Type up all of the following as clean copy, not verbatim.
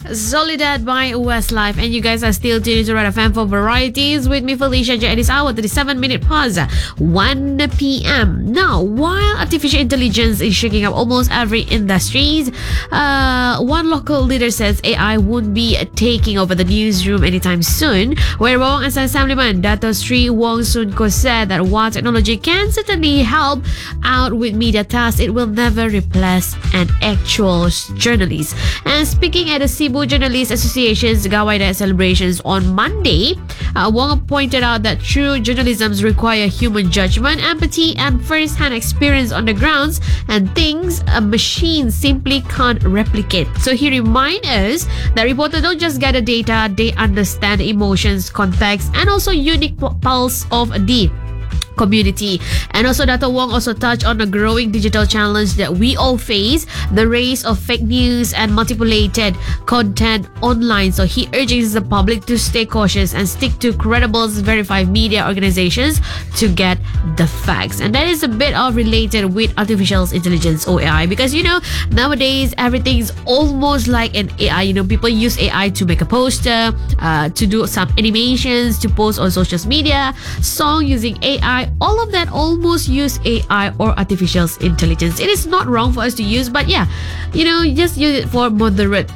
Soledad by Westlife, and you guys are still tuned to Red FM for varieties with me, Felicia. At this hour, 37-minute pause, 1 p.m. Now, while artificial intelligence is shaking up almost every industry, one local leader says AI won't be taking over the newsroom anytime soon. Where Wong as Assemblyman Dato Sri Wong Sun Ko said that while technology can certainly help out with media tasks, it will never replace an actual journalist. And speaking at the Cebu Journalists Association's Gawai Day celebrations on Monday, Wong pointed out that true journalism require human judgment, empathy, and first-hand experience on the grounds, and things a machine simply can't replicate. So he reminds us that reporters don't just gather data, they understand emotions, context, and also unique pulse of the community. And also Dato Wong also touched on the growing digital challenge that we all face, the rise of fake news and manipulated content online. So he urges the public to stay cautious and stick to credible, verified media organizations to get the facts. And that is a bit of related with artificial intelligence or AI, because nowadays everything is almost like an AI. People use AI to make a poster, to do some animations, to post on social media, song using AI. All of that almost use AI or artificial intelligence. It is not wrong for us to use, but just use it for moderate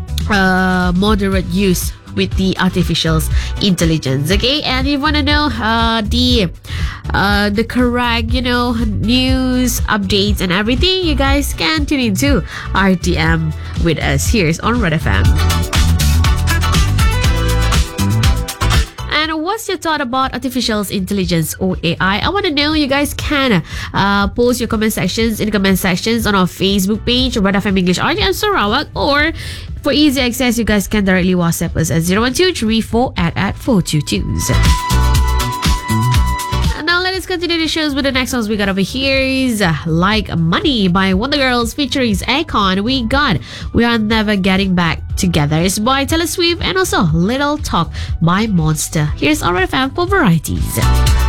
use with the artificial intelligence. Okay, and if you want to know the correct news updates and everything, you guys can tune into RTM with us here on Red FM. What's your thought about artificial intelligence or AI? I want to know. You guys can post your comment sections in the comment sections on our Facebook page, Red FM English RTM Sarawak, or for easy access, you guys can directly WhatsApp us at 01234@422. Now let's continue the shows with the next ones we got over here is Like Money by Wonder Girls featuring Akon. We Are Never Getting Back Together is by Taylor Swift, and also Little Talk by Monster. Here's RFM for varieties.